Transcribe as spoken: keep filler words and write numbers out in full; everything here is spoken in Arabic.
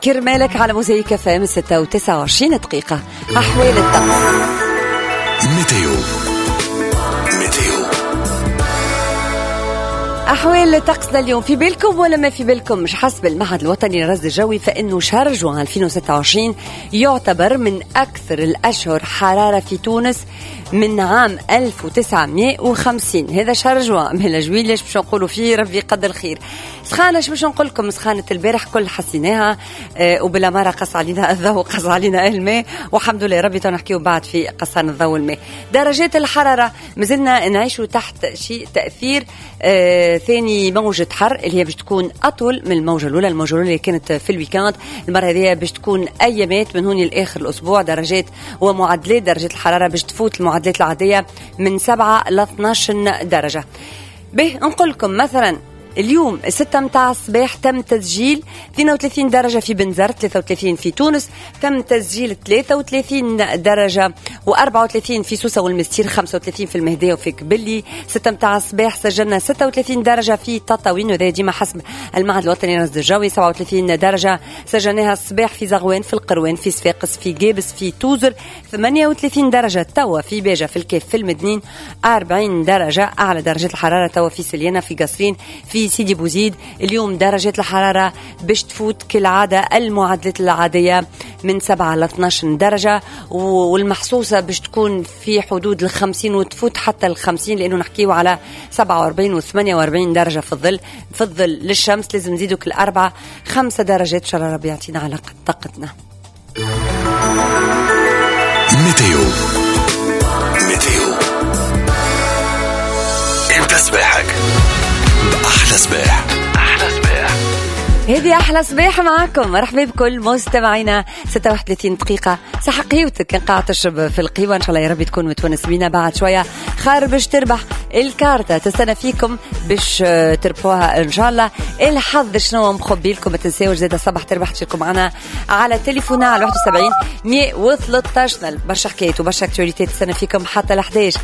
كرمالك على موزايك اف ام ستة وتسعة وعشرين دقيقة. أحوال الطقس. ميتيو ميتيو أحوال طقسنا اليوم في بالكم ولا ما في بالكم؟ مش حسب المعهد الوطني للرصد الجوي فإنه شهر جوان ألفين وستة وعشرين يعتبر من أكثر الأشهر حرارة في تونس من عام ألف وتسعمائة وخمسين. هذا شهر جوان من الجويل ليش باش نقولوا فيه ربي قدر خير. سخانة شو باش نقول لكم؟ سخانة البارح كل حسيناها آه وبلا مرة قص علينا الضوء قص علينا الماء والحمد لله ربي تنحكيو بعد في قصان الضوء الماء. درجات الحرارة مازلنا نعيشوا تحت شيء تأثير آه ثاني موجة حر اللي هي باش تكون أطول من الموجة الأولى. الموجة الأولى اللي كانت في الويكاند المرة هذه باش تكون أيامات من هون لآخر الأسبوع. درجات ومعدلات درجة الحرارة باش تفوت المعدلات العادية من سبعة ل اثني عشر درجة. به نقول لكم مثلا اليوم ستة متاع الصباح تم تسجيل اثنين وثلاثين درجة في بنزرت، ثلاثة وثلاثين في تونس، تم تسجيل ثلاثة وثلاثين درجة وأربعة وثلاثين في سوسة والمستير، خمسة وثلاثين في المهدية وفي كبلي. ستة متاع الصباح سجلنا ستة وثلاثين درجة في تطاوين وذا ديما حسب المعهد الوطني للرصد الجوي. سبعة وثلاثين درجة سجلناها الصباح في زغوان، في القروان، في صفاقس، في جابس، في توزر. ثمانية وثلاثين درجة توا في باجة، في الكيف، في المدنين. أربعين درجة أعلى درجة الحرارة توا في سليانة، في قصرين، في سيدي بوزيد. اليوم درجة الحرارة باش تفوت كالعادة المعدلات العادية من سبعة ل اثني عشر درجة، والمحسوسة باش تكون في حدود الخمسين وتفوت حتى الخمسين، لأنه نحكيه على سبعة وأربعين وثمانية وأربعين درجة في الظل. في الظل للشمس لازم نزيدوا كل أربعة خمسة درجات. إن شاء الله ربي يعطينا على قد طاقتنا. ميتيو ميتيو امتى صباحك أحلى صباح. أحلى صباح هذه أحلى صباح معكم. مرحبا بكل مستمعينا. ستة وواحد وثلاثين دقيقة صح قهوتك كان قاعد تشرب في القهوة. إن شاء الله يا ربي تكون متونس بينا. بعد شوية خير باش تربح الكارتة تستنى فيكم باش تربحوها إن شاء الله. الحظ شنو مخبي لكم؟ ما تنساوش زيادة الصباح تربح تشاركوا معنا على تليفونا على واحد وسبعين مئة وثلاثة عشر. برشا حكايات وبرشا اكتواليتات تستنى فيكم حتى ل إحدى عشر.